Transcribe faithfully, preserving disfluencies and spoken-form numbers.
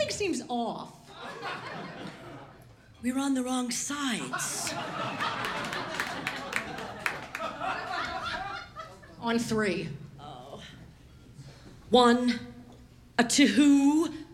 Something seems off. We're on the wrong sides. On three. Oh. One, a two,